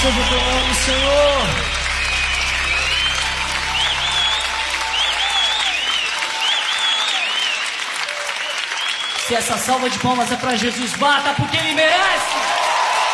seja o teu nome, Senhor. Se essa salva de palmas é pra Jesus, bata porque ele merece.